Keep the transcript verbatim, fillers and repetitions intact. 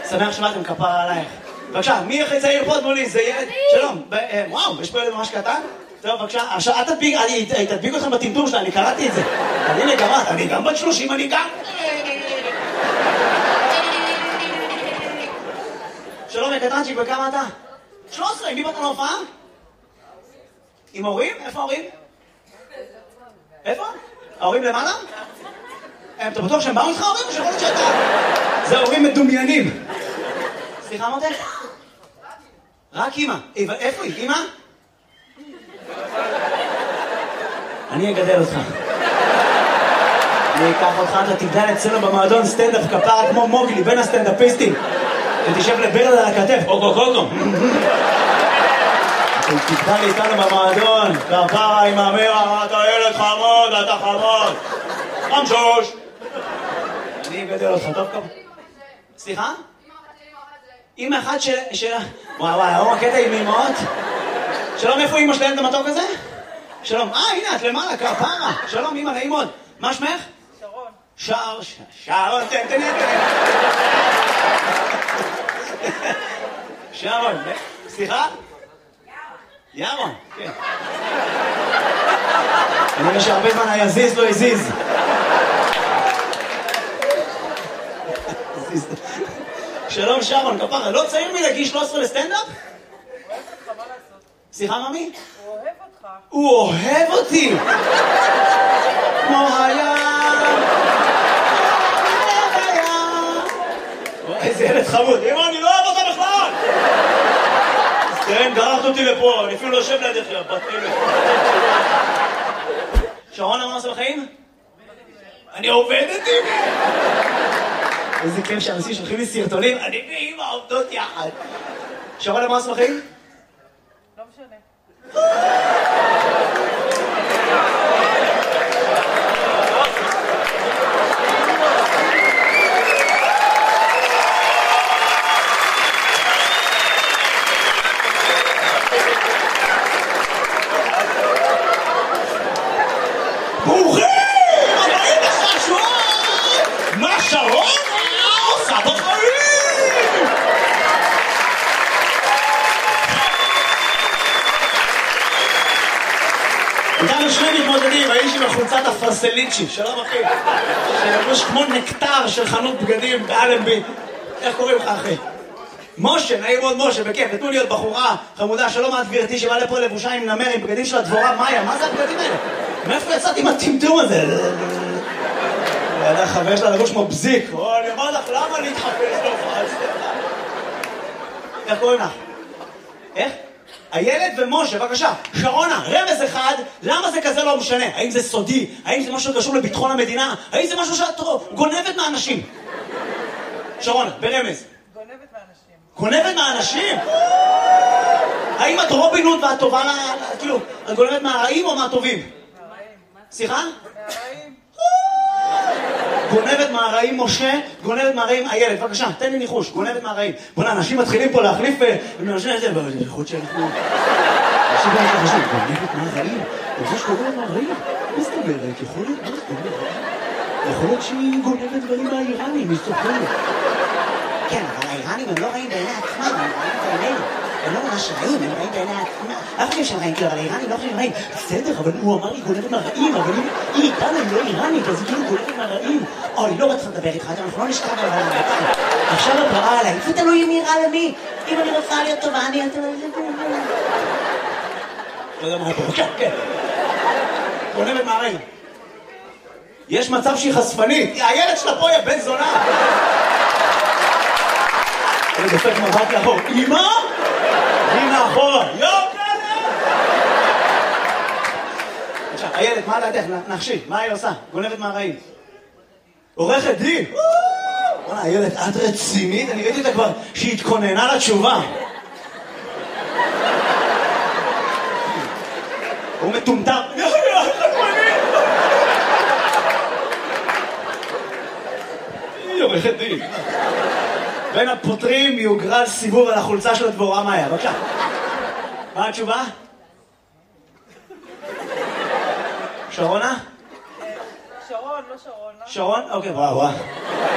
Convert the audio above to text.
שמח שבאתם, כפרה עלייך. בבקשה, מי הכי צעיר פה? תנו לי, זה ילד? שלום. וואו, יש פה ילד ממש קטן? טוב, בבקשה. עכשיו, אל תדביק, אני תדביק אתכם בטמטום שלה, אני קראתי את זה. הנה, גם את, אני גם בת שלושים, אני גם... שלום, יקטנצ'יק, וכמה אתה? שלוש עשרה, עם מי באת להופעה? עם הורים? איפה ההורים? איפה? ההורים למעלה? אתה בטוח שהם באו איתך ההורים או שיכול להיות שאתה? זה הורים מדומיינים. סליחה מותק? רק אמא. איפה היא? אמא? אני אגדל אותך. אני אקח אותך, אתה תגדל אצלנו במועדון סטנדאפ כפרה כמו מוגלי בין הסטנדאפיסטים. ותשב לברד על הכתף, אוקו קוקו. תגדל איתנו במועדון, כפרה עם אמרה, אתה ילד חמוד, אתה חמוד. חמשוש. אני אגדל אותך, טוב כמה. סליחה? אמא אחת של... וואי וואי, הוא הקטע עם אמאות? שלום, איפה אמא שלהם את המתוק הזה? שלום, אה, הנה, את למעלה, כפרה. שלום, אמא, נעים מאוד. מה שמך? שרון. שר, שרון, תן, תן, תן. שרון, סליחה? ירון. ירון, כן. אני רואה שהרבה זמן היזיז לא הזיז. שלום שרון, כפרה, לא צעיר מלהגיע שלוש עשרה לסטנדאפ? הוא אוהב אותך, מה לעשות? סליחה, ממי? הוא אוהב אותך. הוא אוהב אותי! כמו הים! איזה ילד חמוד. אמא, אני לא אוהב אותה בכלל! סתם, גררת אותי לפה, אני אפילו לא יושב לידך, בת אלף. שרון, מה עושה בחיים? אני עובדת עם... איזה כיף שאנשים שולחים לי סרטונים, אני ואמא עובדות יחד. שרון, מה עושה בחיים? לא משנה. ברוכים! הבאים לחשון! מה שרון עושה בחיים? איתנו שני מתמודדים, האיש עם החולצת הפרסליצ'י, שלום אחי, שלבוש כמו נקטר של חנות בגדים באלנבי. איך קוראים לך אחי? משה, נעים מאוד משה, בכיף, נתנו לי עוד בחורה חמודה, שלום את גברתי שבא לפה לבושה עם נמר, עם בגדים של הדבורה מאיה, מה זה הבגדים האלה? מאיפה יצאתי עם הטמטום הזה? ידע חבר שלה לבוש כמו בזיק, אני אומר לך, למה להתחפש להופעה? איך קוראים לך? איך? הילד ומשה, בבקשה, שרונה, רמז אחד, למה זה כזה לא משנה? האם זה סודי? האם זה משהו קשור לביטחון המדינה? האם זה משהו שאת גונבת מהאנשים? שרונה, ברמז. גונבת מהאנשים. גונבת מהאנשים? האם את רובין הוד ואת טובה לה... כאילו, את גונבת מהרעים או מהטובים? מהרעים. סליחה? מהרעים. גונבת מהרעים משה, גונבת מהרעים הילד, בבקשה, תן לי ניחוש, גונבת מהרעים. בוא'נה, אנשים מתחילים פה להחליף ונאנשים את זה, אבל זה יכול להיות שאנחנו... אנשים גם את החשוב, גונבת מהרעים? ממש גונבת מהרעים? מה זאת אומרת? יכול להיות, מה זאת אומרת? יכול להיות שהיא גונבת דברים מהאיראנים, היא סוחרת. כן, אבל האיראנים הם לא רעים בעיני עצמם, הם רעים בעינינו. הם לא ממש רעים, הם רעים בעיני עצמם. אף חושב שהם רעים, כאילו, אבל האיראנים לא חושבים רעים. בסדר, אבל הוא אמר לי גונבת מהרעים, אבל היא איתנו, היא לא איראנית, אז היא כאילו גונבת מהרעים. אוי, לא רוצה לדבר איתך, אנחנו לא נשכב על העולם. עכשיו את רעה עליי, איפה תלוי אם נראה למי? אם אני רוצה להיות טובה, אני... לא יודע מה פה, כן. גונבת מהרעים. יש מצב שהיא חשפנית, הילד שלה פה היא בן זונה. אני דופק מבט לאחור, אמא? הנה אחורה, יוקלת! עכשיו, הילד, מה לדעתך? נחשי, מה היא עושה? גונבת מהרעים. עורכת דין! וואלה, הילד, את רצינית? אני ראיתי אותה כבר שהיא התכוננה לתשובה. הוא מטומטם. היא עורכת דין. בין הפותרים יוגרל סיבוב על החולצה של הדבורה מאיה. בבקשה. מה התשובה? שרונה? שרון, לא שרון. שרון? אוקיי, וואו וואו.